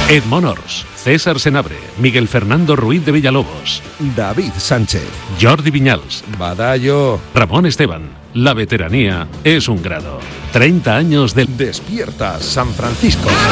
Edmond Ors, César Senabre, Miguel Fernando Ruiz de Villalobos, David Sánchez, Jordi Viñals, Badallo, Ramón Esteban. La veteranía es un grado. 30 años del... Despierta San Francisco.